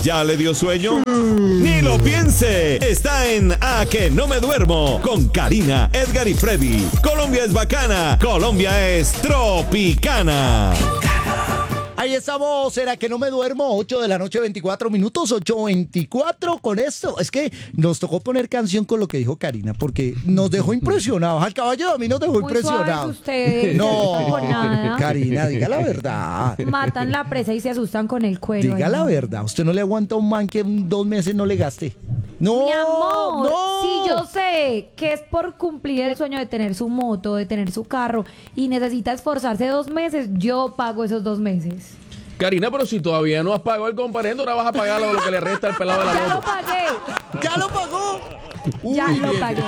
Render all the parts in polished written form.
¿Ya le dio sueño? Ni lo piense. Está en A que no me duermo con Karina, Edgar y Freddy. Colombia es bacana. Colombia es tropicana. Ahí estamos, ¿será que no me duermo? 8 de la noche, 24 minutos, 8:24 con esto. Es que nos tocó poner canción con lo que dijo Karina, porque nos dejó impresionados. Al caballo a mí nos dejó Muy impresionados. suaves ustedes, No, por nada. Karina, diga la verdad. Matan la presa y se asustan con el cuero. Diga Ay, la no. verdad, usted no le aguanta a un man que en 2 meses no le gaste. No, Mi amor, no. si yo sé que es por cumplir el sueño de tener su moto, de tener su carro y necesita esforzarse 2 meses, yo pago esos 2 meses. Karina, pero si todavía no has pagado el comparendo, ahora vas a pagar lo que le resta al pelado de la Ya lo moto. pagué, ¡Ya lo pagó! ya Uy, lo bien. pagué.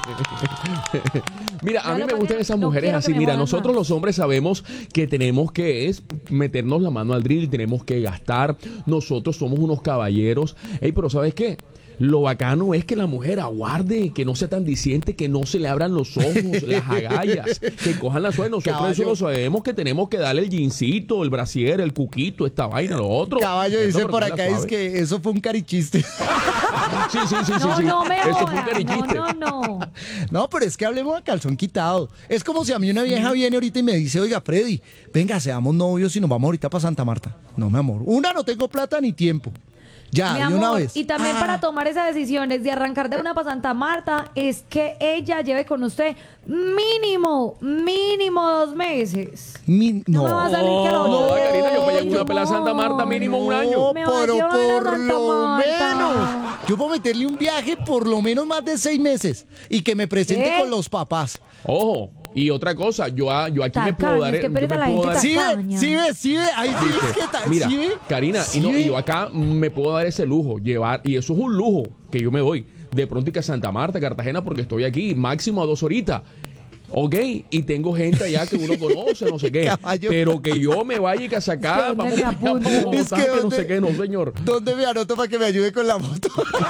Mira, Ya a mí lo me pagué, gustan esas no mujeres quiero que así. me Mira, jodan nosotros más. los hombres sabemos que tenemos que meternos la mano al drill, tenemos que gastar. Nosotros somos unos caballeros. Ey, pero ¿sabes qué? Lo bacano es que la mujer aguarde, que no sea tan diciente, que no se le abran los ojos, las agallas, que cojan la suerte. Nosotros Caballo. eso lo sabemos, que tenemos que darle el jeansito, el brasier, el cuquito, esta vaina, lo otro. Caballo Eso, dice pero por que la acá, es suave. que eso fue un carichiste. Sí, sí, sí, sí, No, sí. no me Eso fue un jodas, carichiste. no. No, pero es que hablemos a calzón quitado. Es como si a mí una vieja viene ahorita y me dice, oiga, Freddy, venga, seamos novios y nos vamos ahorita para Santa Marta. No, mi amor. Una, no tengo plata ni tiempo. Ya, Mi de amor, una vez. y también para tomar esas decisiones de arrancar de una para Santa Marta es que ella lleve con usted mínimo 2 meses. No, No me va a salir que lo No, otro. Karina, yo para No, una pelada Santa Marta mínimo un año. No, Me va a pero llevar a por Santa lo Marta. menos. Yo puedo meterle un viaje por lo menos más de 6 meses y que me presente ¿Qué? con los papás. Ojo, y otra cosa, yo aquí me Tacaños, puedo dar. qué yo me pereza la puedo gente dar- ¿Sí Tacaña. ve? ¿Sí ve? Ahí sí ves que tal. Mira, ¿Sí ve? Karina, ¿Sí y ve? yo acá me puedo dar ese lujo, llevar, y eso es un lujo que yo me doy. De pronto y que a Santa Marta, Cartagena, porque estoy aquí, máximo a 2 horitas. Ok, y tengo gente allá que uno conoce, no sé qué. Caballo. Pero que yo me vaya y que a sacar, ¿Dónde vamos me para allá, apunto? vamos a Es montar, que que no ¿dónde- sé qué, no, señor. ¿Dónde me anoto para que me ayude con la moto?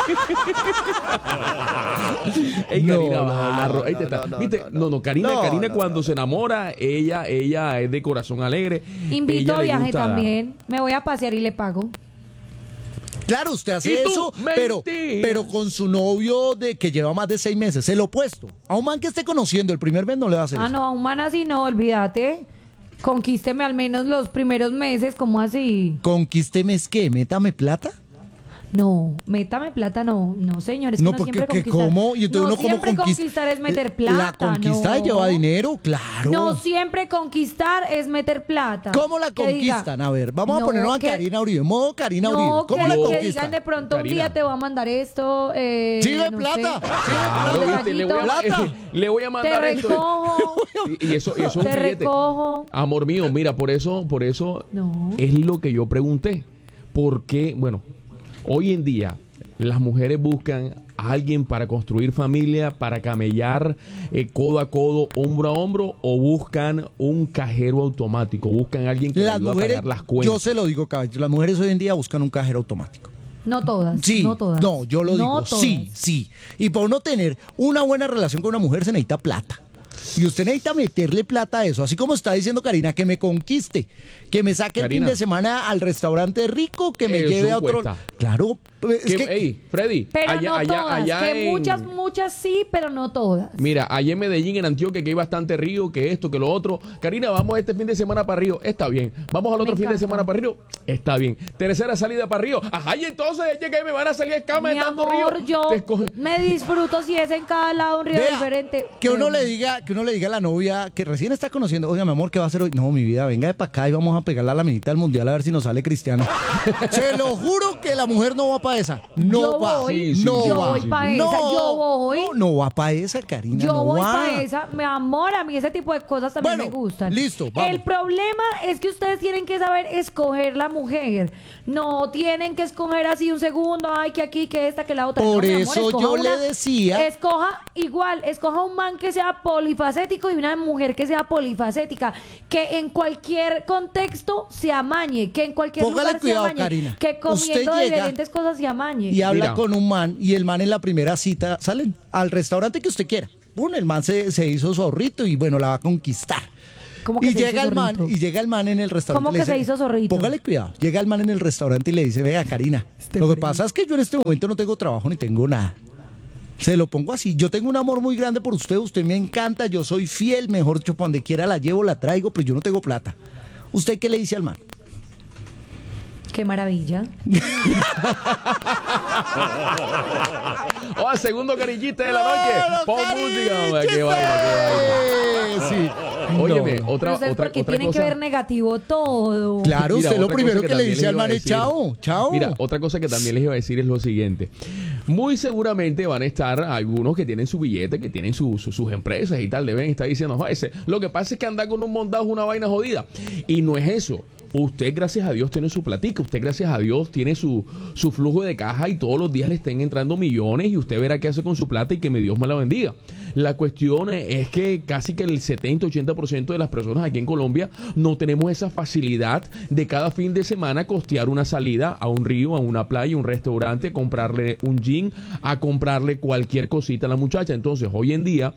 Ey, No, Karina no, Barro, no, ahí te no, está. no, ¿Viste? no, No, Karina, no, Karina no, cuando no. se enamora, ella es de corazón alegre. Invito Ella a le viaje gusta- también. Me voy a pasear y le pago. Claro, usted hace ¿Y tú? eso, Mentira. pero con su novio de que lleva más de 6 meses. El opuesto. A un man que esté conociendo el primer mes no le va a hacer Ah, eso. no, a un man así no, olvídate. Conquísteme al menos los primeros meses, ¿cómo así? Conquísteme es que, métame plata. No, métame plata, no, señor, es que No, no porque siempre que conquistar. cómo, y entonces no uno como siempre conquista. conquistar es meter plata, La conquista no. lleva dinero, claro. No siempre conquistar es meter plata. ¿Cómo la Que diga- conquistan? A ver, vamos a No, ponernos a que- Karina Uribe, modo Karina Uribe. No, ¿Cómo que, la que conquistan? digan de pronto un Karina. día te voy a mandar esto. Sí, de no plata. sé. Sí, Claro, Un ¿viste? Le voy a, detallito. le voy a Te mandar esto. recojo, Y eso es un te billete. recojo. Amor mío, mira, por eso No. es lo que yo pregunté. Porque, bueno, hoy en día las mujeres buscan a alguien para construir familia, para camellar codo a codo, hombro a hombro, o buscan un cajero automático, buscan a alguien que les Las ayude a mujeres, pagar las cuentas. yo se lo digo, caballo, las mujeres hoy en día buscan un cajero automático. No todas. Sí, no todas. no, yo lo No digo, todas. sí. Y para uno tener una buena relación con una mujer se necesita plata. Y usted necesita meterle plata a eso, así como está diciendo Karina, que me conquiste, que me saque el fin Karina. de semana al restaurante rico, que me Eso lleve a otro. cuesta. Claro, es que Ey, Freddy, Pero allá, no allá, todas. allá que en- muchas sí, pero no todas. Mira, allá en Medellín, en Antioquia, que hay bastante río, que esto, que lo otro. Karina, vamos este fin de semana para Río. Está bien. Vamos al otro fin de encanta. semana para Río. Está bien. Tercera salida para Río. Ajá, y entonces llega y me van a salir escamas de Mi tanto amor, río. yo Te escoge- me disfruto si es en cada lado un río vea, diferente. que uno Pero- le diga a la novia que recién está conociendo, oiga, mi amor, ¿qué va a hacer hoy? No, mi vida, venga de para acá y vamos a pegar la laminita al mundial a ver si nos sale cristiano. Se lo juro que la mujer no va para esa. No Yo va. voy, no yo va. voy pa' esa, yo voy. No va para esa, Karina. Yo no voy va. para esa, mi amor, a mí ese tipo de cosas también Bueno, me gustan. listo, vamos. El problema es que ustedes tienen que saber escoger la mujer. No tienen que escoger así un segundo, ay, que aquí, que esta, que la otra. Por No, mi amor, eso escoja yo le decía- Escoja igual, escoja un man que sea polifacético y una mujer que sea polifacética. Que en cualquier contexto se amañe, que en cualquier Póngale lugar cuidado, se amañe. Karina. Que Usted comiendo llega diferentes cosas se amañe. Y habla Mira. con un man y el man en la primera cita salen al restaurante que usted quiera. Bueno, el man se hizo su ahorrito y bueno, la va a conquistar. ¿Cómo que Y se llega hizo el man, zorrito? y llega el man en el restaurante. ¿Cómo y le que se dice, hizo zorrito? Póngale cuidado. Llega el man en el restaurante y le dice, vea, Karina, lo que pasa es que yo en este momento no tengo trabajo ni tengo nada. Se lo pongo así. Yo tengo un amor muy grande por usted. Usted me encanta. Yo soy fiel. Mejor dicho, para donde quiera la llevo, la traigo, pero yo no tengo plata. ¿Usted qué le dice al man? Qué maravilla. Oh, segundo carillita de la noche. Pon música, hombre, qué vaina, qué vaina. Sí. Óyeme, No. otra, Pero ustedes otra, porque otra tienen cosa. que ver negativo todo. Claro, Mira, usted lo otra primero cosa que le también dice les al iba a man es decir. chao, chao. Mira, otra cosa que también les iba a decir es lo siguiente. Muy seguramente van a estar algunos que tienen su billete, que tienen sus empresas y tal, deben estar diciendo, lo que pasa es que anda con un montado es una vaina jodida. Y no es eso. Usted, gracias a Dios, tiene su platica. Usted, gracias a Dios, tiene su flujo de caja y todos los días le estén entrando millones y usted verá qué hace con su plata y que mi Dios me la bendiga. La cuestión es que casi que el 70-80% de las personas aquí en Colombia no tenemos esa facilidad de cada fin de semana costear una salida a un río, a una playa, a un restaurante, a comprarle un gin, a comprarle cualquier cosita a la muchacha. Entonces, hoy en día,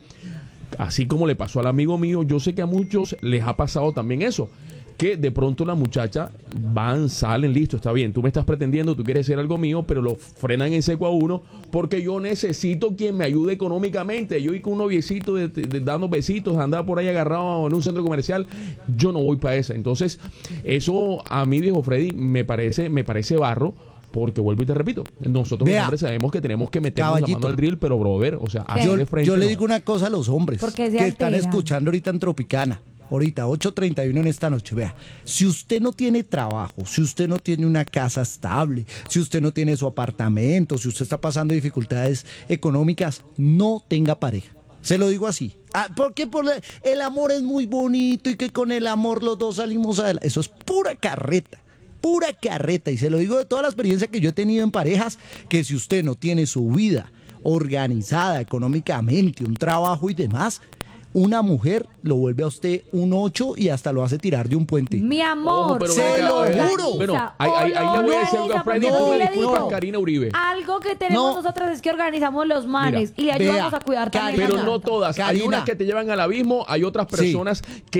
así como le pasó al amigo mío, yo sé que a muchos les ha pasado también eso. Que de pronto la muchacha salen, listo, está bien, tú me estás pretendiendo, tú quieres ser algo mío, pero lo frenan en seco a uno porque yo necesito quien me ayude económicamente. Yo y con un noviecito dando besitos, andar por ahí agarrado en un centro comercial, yo no voy para esa. Entonces, eso a mí, viejo Freddy, me parece barro. Porque vuelvo y te repito, nosotros los hombres sabemos que tenemos que meternos la mano al drill, pero brother, o sea, así de frente. Yo le no. digo una cosa a los hombres Porque se que están alteran. escuchando ahorita en Tropicana. Ahorita, 8:31 en esta noche. Vea, si usted no tiene trabajo, si usted no tiene una casa estable, si usted no tiene su apartamento, si usted está pasando dificultades económicas, no tenga pareja. Se lo digo así. Porque el amor es muy bonito y que con el amor los dos salimos adelante. Eso es pura carreta. Pura carreta. Y se lo digo de toda la experiencia que yo he tenido en parejas, que si usted no tiene su vida organizada económicamente, un trabajo y demás, una mujer lo vuelve a usted un 8 y hasta lo hace tirar de un puente. Mi amor, Ojo, pero se ven acá, lo ven acá. juro. Bueno, ahí le voy a decir algo a Freddy, no, tú me le disculpas, digo. Karina Uribe. Algo que tenemos No. nosotras es que organizamos los manes y le ayudamos vea, a cuidar también. Pero la no plata. todas. Hay Karina. unas que te llevan al abismo, hay otras Sí. personas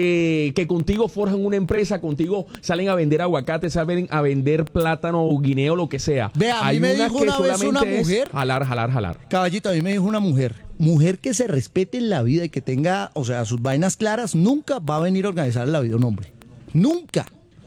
que contigo forjan una empresa, contigo salen a vender aguacate, salen a vender plátano o guineo, lo que sea. Vea, a mí Hay me unas dijo que una vez una solamente es mujer- jalar. Caballito, a mí me dijo una mujer que se respete en la vida y que tenga, o sea, sus vainas claras, nunca va a venir a organizar la vida a un hombre. Nunca.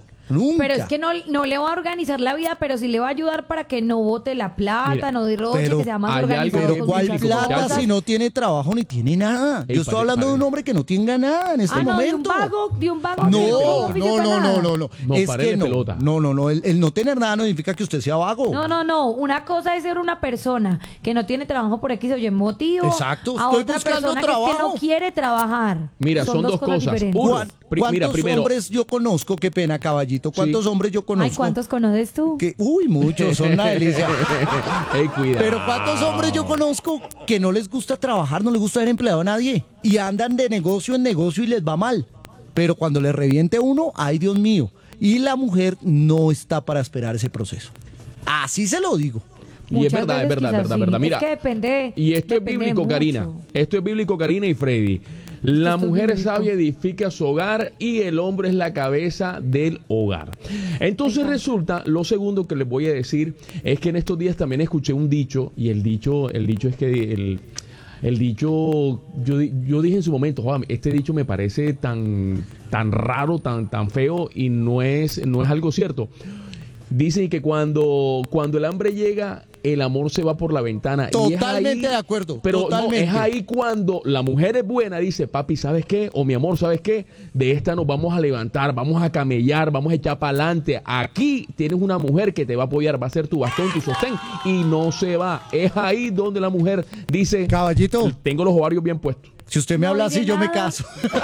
Pero es que no le va a organizar la vida, pero sí le va a ayudar para que no bote la plata, Mira, no derroche, pero que sea más hay algo- organizado. Pero con ¿cuál muchas plata cosas. si no tiene trabajo ni tiene nada? Ey, Yo estoy pare, hablando de un pare. hombre que no tenga nada en este Ah, no, momento. de un vago. No, que oficio para nada. no. No, Es pare que de no. pelota. No. El no tener nada no significa que usted sea vago. No. Una cosa es ser una persona que no tiene trabajo por X o Y motivo. Exacto, A estoy otra buscando persona que es que trabajo. no quiere trabajar. Mira, son dos cosas. diferentes. Uno, ¿Cuántos mira, primero- hombres yo conozco? Qué pena, caballito. ¿Cuántos hombres yo Ay, conozco? ¿cuántos conoces tú? Uy, muchos, son una delicia. Ey, cuidado. Pero ¿cuántos hombres yo conozco que no les gusta trabajar, no les gusta ser empleado a nadie? Y andan de negocio en negocio y les va mal. Pero cuando les reviente uno, ay Dios mío. Y la mujer no está para esperar ese proceso. Así se lo digo. Y es Muchas verdad, veces quizás sí. Mira, Es que depende. y esto es depende bíblico, mucho. Karina. Esto es bíblico, Karina y Freddy. La Esto es mujer bíblico. sabia edifica su hogar y el hombre es la cabeza del hogar. Entonces resulta, lo segundo que les voy a decir es que en estos días también escuché un dicho, y el dicho es que el dicho, yo dije en su momento, "Joder, este dicho me parece tan raro, tan feo y no es algo cierto". Dicen que cuando el hambre llega, el amor se va por la ventana. Y es Totalmente ahí- de acuerdo, Pero totalmente. no, es ahí cuando la mujer es buena, dice, papi, ¿sabes qué? O mi amor, ¿sabes qué? De esta nos vamos a levantar, vamos a camellar, vamos a echar para adelante. Aquí tienes una mujer que te va a apoyar, va a ser tu bastón, tu sostén, y no se va. Es ahí donde la mujer dice, Caballito, tengo los ovarios bien puestos. si usted me No habla dice así, yo me nada. caso.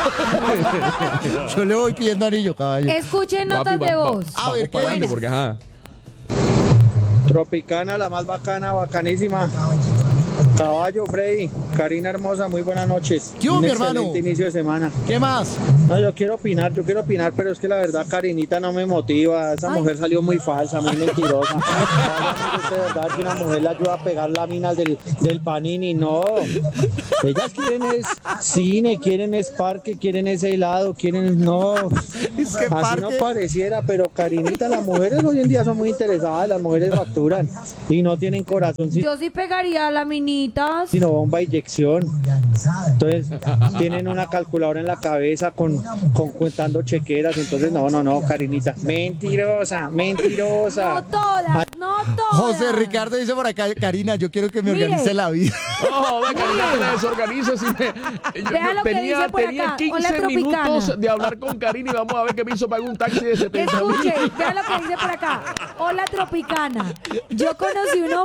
Yo le voy pidiendo anillo, caballito. Escuchen notas Papi, de voz. A ver, vamos para ¿qué adelante, dice? porque ajá. Tropicana, la más bacana, bacanísima. Caballo, Freddy, Karina hermosa, muy buenas noches. ¿Qué hubo, Un mi hermano? excelente inicio de semana. ¿Qué más? No, yo quiero opinar, pero es que la verdad Karinita no me motiva. Esa mujer salió muy falsa, muy mentirosa. Es de verdad que una mujer la ayuda a pegar láminas del Panini, no. Ellas quieren es cine, quieren es parque, quieren ese helado, quieren no. Es que Así parque. no pareciera, pero Karinita, las mujeres hoy en día son muy interesadas, las mujeres facturan y no tienen corazón, Yo sí pegaría laminitas. sino bomba inyección. Entonces tienen una calculadora en la cabeza con contando chequeras. Entonces no, Karinita, mentirosa. No todas, no todas. José Ricardo dice por acá, Karina, yo quiero que me Mire. organice la vida. No, ve, Karina, te la desorganizas. Vea lo que dice por tenía acá. 15 Hola, Tropicana. minutos de hablar con Karina y vamos a ver qué me hizo pagar un taxi de 70.000. Escuche, vea lo que dice por acá. Hola, Tropicana. Yo conocí un